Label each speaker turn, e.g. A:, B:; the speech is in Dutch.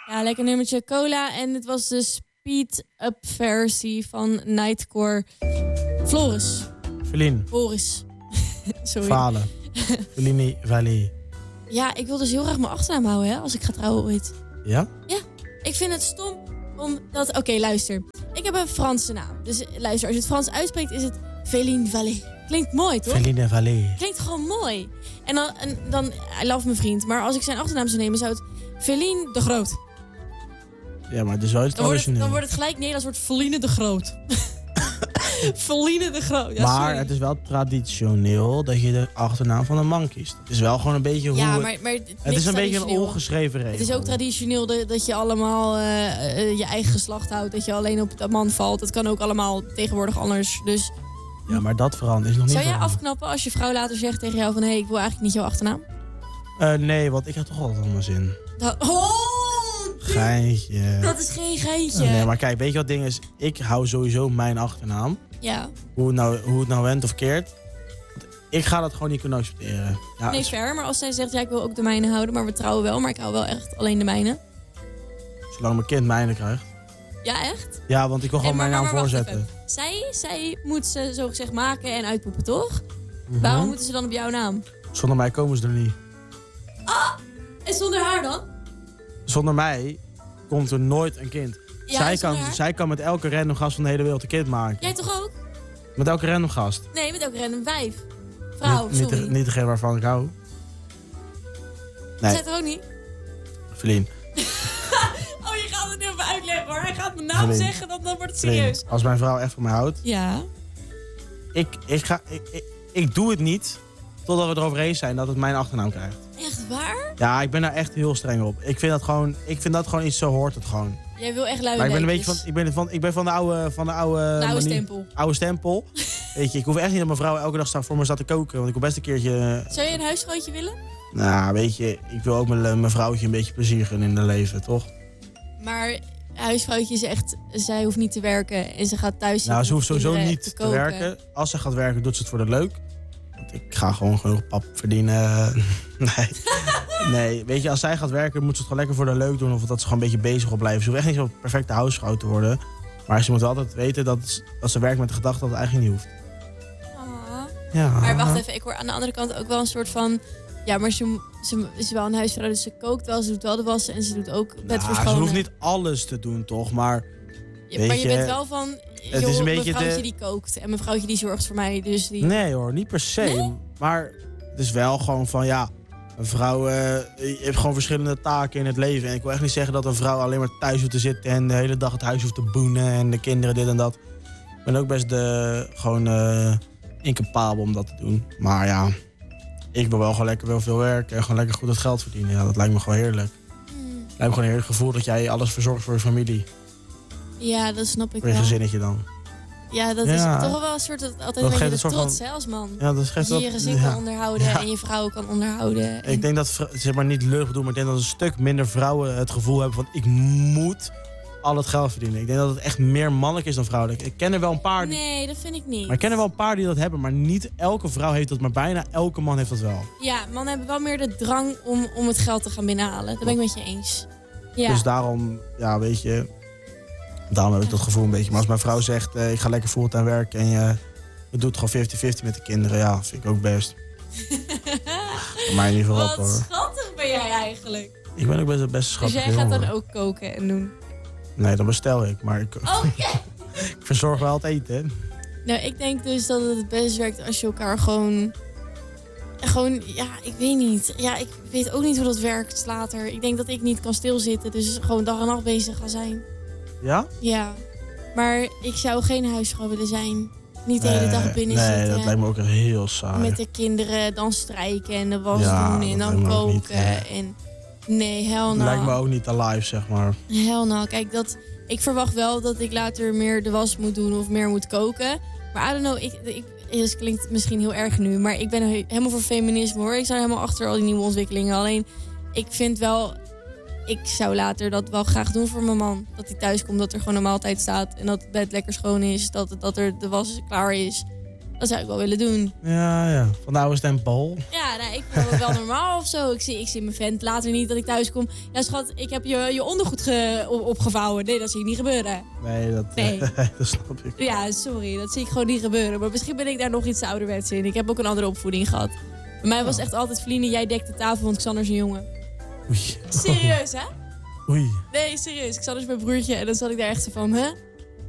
A: Ja, lekker nummertje Cola. En het was de speed-up versie van Nightcore. Floris.
B: Feline.
A: Boris. Sorry.
B: Falen. Feline Valley.
A: Ja, ik wil dus heel graag mijn achternaam houden, hè, als ik ga trouwen ooit.
B: Ja?
A: Ja, ik vind het stom omdat... Oké, luister. Ik heb een Franse naam. Dus luister, als je het Frans uitspreekt, is het Feline Valley. Klinkt mooi, toch?
B: Feline Valley.
A: Klinkt gewoon mooi. En dan I love mijn vriend. Maar als ik zijn achternaam zou nemen, zou het Feline de Groot.
B: Ja, maar het is wel iets traditioneel.
A: Dan wordt het gelijk Nederlands, wordt Feline de Groot. Feline de Groot. Ja,
B: maar
A: sorry.
B: het is wel traditioneel dat je de achternaam van een man kiest. Het is wel gewoon een beetje hoe...
A: Ja, maar
B: het is een beetje een ongeschreven regel.
A: Het is ook traditioneel dat je allemaal je eigen geslacht houdt. Dat je alleen op de man valt. Dat kan ook allemaal tegenwoordig anders. Dus
B: Ja, maar dat verandert is nog niet
A: zou jij
B: veranderd.
A: afknappen als je vrouw later zegt tegen jou van... hé, ik wil eigenlijk niet jouw achternaam?
B: Nee, want ik heb toch altijd mijn zin. Geintje.
A: Dat is geen geintje.
B: Nee, maar kijk, weet je wat het ding is? Ik hou sowieso mijn achternaam.
A: Ja.
B: Hoe het nou went of keert. Ik ga dat gewoon niet kunnen accepteren. Ja,
A: Nee, fair. Maar als zij zegt, ja, ik wil ook de mijne houden. Maar we trouwen wel. Maar ik hou wel echt alleen de mijne.
B: zolang mijn kind mijne krijgt.
A: Ja, echt?
B: Ja, want ik wil gewoon mijn naam
A: wacht
B: voorzetten.
A: even. Zij moet ze zogezegd maken en uitpoepen, toch? Waarom moeten ze dan op jouw naam?
B: Zonder mij komen ze er niet.
A: En zonder haar dan?
B: Zonder mij komt er nooit een kind.
A: Ja,
B: Zij kan met elke random gast van de hele wereld een kind maken.
A: Jij toch ook?
B: Met elke random gast.
A: Nee, met ook random 5. Vrouw, sorry.
B: Niet degene waarvan ik hou. Nee,
A: Zij toch ook niet?
B: Feline.
A: Oh, je gaat het nu even uitleggen hoor. Hij gaat mijn naam zeggen, dan wordt het
B: Feline.
A: serieus.
B: Als mijn vrouw echt van mij houdt.
A: Ja.
B: Ik doe het niet totdat we erover eens zijn dat het mijn achternaam krijgt.
A: Echt waar?
B: Ja, ik ben daar echt heel streng op. Ik vind dat gewoon iets, zo hoort het gewoon.
A: Jij wil echt lui
B: Maar ik ben een
A: lijntjes.
B: beetje ik ben van de oude
A: De oude stempel.
B: Oude stempel. Weet je, ik hoef echt niet dat mijn vrouw elke dag voor me staat te koken. Want ik wil best een keertje...
A: Zou je een huisvrouwtje willen?
B: Nou, weet je, ik wil ook mijn vrouwtje een beetje plezier gunnen in haar leven, toch?
A: Maar huisvrouwtje is echt... Zij hoeft niet te werken en ze gaat thuis zitten.
B: Nou, ze hoeft
A: met
B: sowieso
A: kinderen
B: niet te
A: koken.
B: werken. Als ze gaat werken, doet ze het voor de leuk. Want ik ga gewoon genoeg pap verdienen. Nee, weet je, als zij gaat werken, moet ze het gewoon lekker voor de leuk doen. Of dat ze gewoon een beetje bezig wil blijven. Ze hoeft echt niet zo'n perfecte huisvrouw te worden. Maar ze moet wel altijd weten dat ze werkt met de gedachte dat het eigenlijk niet hoeft.
A: Ah.
B: Ja.
A: Maar wacht even, ik hoor aan de andere kant ook wel een soort van... Ja, maar ze is wel een huisvrouw, dus ze kookt wel, ze doet wel de wassen en ze doet ook bed
B: Nou,
A: verschonen.
B: ze hoeft niet alles te doen, toch? Maar,
A: Maar je bent wel van...
B: het is een beetje
A: mijn vrouwtje die kookt en mijn vrouwtje die zorgt voor mij, dus die...
B: Nee hoor, niet per se.
A: Nee?
B: Maar het is wel gewoon van, ja... Een vrouw heeft gewoon verschillende taken in het leven. En ik wil echt niet zeggen dat een vrouw alleen maar thuis hoeft te zitten... en de hele dag het huis hoeft te boenen en de kinderen dit en dat. Ik ben ook best gewoon incapabel om dat te doen. Maar ja, ik wil wel gewoon lekker wel veel werken en gewoon lekker goed het geld verdienen. Ja, dat lijkt me gewoon heerlijk. Het lijkt me gewoon een heerlijk gevoel dat jij alles verzorgt voor je familie.
A: Ja, dat snap ik
B: Voor je
A: wel.
B: gezinnetje dan.
A: Ja, dat is toch wel een soort... Altijd een beetje de trots, hè, als man.
B: Ja, dat geeft
A: dat je je gezin kan onderhouden en je vrouw kan onderhouden. En...
B: Ik denk dat, zeg maar niet lullig bedoel, maar ik denk dat een stuk minder vrouwen het gevoel hebben van... ik moet al het geld verdienen. Ik denk dat het echt meer mannelijk is dan vrouwelijk. Ik ken er wel een paar...
A: Nee, dat vind ik niet.
B: Maar ik ken er wel een paar die dat hebben, maar niet elke vrouw heeft dat, maar bijna elke man heeft dat wel.
A: Ja, mannen hebben wel meer de drang om het geld te gaan binnenhalen. Dat ben ik met je eens. Ja.
B: Dus daarom, ja, weet je... Daarom heb ik dat gevoel een beetje. Maar als mijn vrouw zegt, ik ga lekker fulltime werken... en je doet gewoon 50-50 met de kinderen, ja, vind ik ook best. Voor mij niet veel op, hoor.
A: Wat schattig ben jij eigenlijk.
B: Ik ben ook best een best schattige
A: Dus jij gaat
B: jongen.
A: dan ook koken en doen?
B: Nee, dan bestel ik. Maar ik
A: Oké.
B: ik verzorg wel het eten, hè.
A: Nou, ik denk dus dat het best werkt als je elkaar gewoon, ja, ik weet niet. Ja, ik weet ook niet hoe dat werkt later. Ik denk dat ik niet kan stilzitten, dus gewoon dag en nacht bezig gaan zijn.
B: Ja?
A: Ja, maar ik zou geen huisvrouw willen zijn. Niet de hele dag binnen zitten.
B: Nee, dat lijkt me ook heel saai.
A: Met de kinderen dan strijken en de was
B: Ja,
A: doen en
B: dat
A: dan
B: lijkt me ook niet,
A: koken. En nee, hell no.
B: Dat lijkt me ook niet alive, zeg maar.
A: Hell no. Kijk, ik verwacht wel dat ik later meer de was moet doen of meer moet koken. Maar I don't know, het klinkt misschien heel erg nu, maar ik ben helemaal voor feminisme, hoor. Ik sta helemaal achter al die nieuwe ontwikkelingen. Alleen, ik vind wel, ik zou later dat wel graag doen voor mijn man. Dat hij thuis komt, dat er gewoon een maaltijd staat en dat het bed lekker schoon is. Dat er de was klaar is. Dat zou ik wel willen doen.
B: Ja. Van de oude stem Paul.
A: Ja, nou, ik vond het wel normaal of zo. Ik zie mijn vent later niet dat ik thuis kom. Ja, schat, ik heb je ondergoed opgevouwen. Nee, dat zie ik niet gebeuren.
B: Nee, dat snap ik.
A: Ja, sorry, dat zie ik gewoon niet gebeuren. Maar misschien ben ik daar nog iets te ouderwets in. Ik heb ook een andere opvoeding gehad. Bij mij was echt altijd vrienden, jij dekt de tafel, want Xander is een jongen.
B: Oei.
A: Serieus, hè?
B: Oei.
A: Nee, serieus. Xander is mijn broertje en dan zat ik daar echt zo van, hè?